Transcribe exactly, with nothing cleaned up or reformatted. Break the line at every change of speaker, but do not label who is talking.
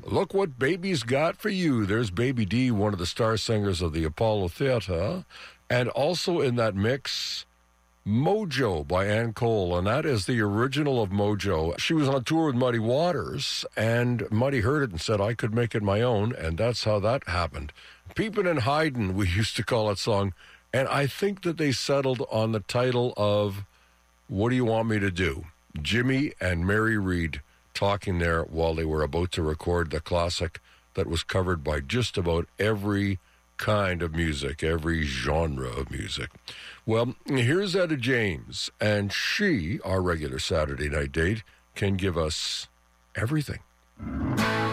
Look What Baby's Got for You. There's Baby D, one of the star singers of the Apollo Theatre. And also in that mix, Mojo by Ann Cole, and that is the original of Mojo. She was on a tour with Muddy Waters, and Muddy heard it and said, I could make it my own, and that's how that happened. Peepin' and Hidin', we used to call that song, and I think that they settled on the title of What Do You Want Me to Do? Jimmy and Mary Reid talking there while they were about to record the classic that was covered by just about every kind of music, every genre of music. Well, here's Etta James, and she, our regular Saturday night date, can give us everything.